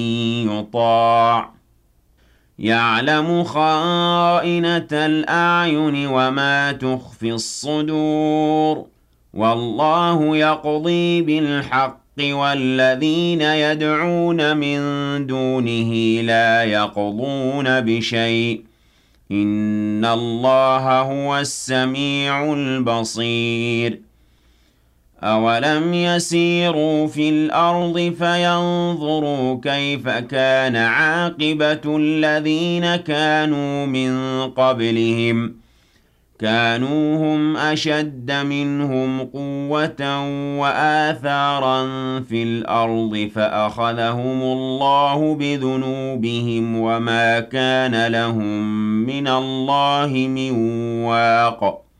يطاع يعلم خائنة الأعين وما تخفي الصدور والله يقضي بالحق والذين يدعون من دونه لا يقضون بشيء إن الله هو السميع البصير أَوَلَمْ يَسِيرُوا فِي الْأَرْضِ فَيَنظُرُوا كَيْفَ كَانَ عَاقِبَةُ الَّذِينَ كَانُوا مِن قَبْلِهِمْ كَانُوا هُمْ أَشَدَّ مِنْهُمْ قُوَّةً وَآثَارًا فِي الْأَرْضِ فَأَخَذَهُمُ اللَّهُ بِذُنُوبِهِمْ وَمَا كَانَ لَهُم مِّنَ اللَّهِ مِن وَاقٍ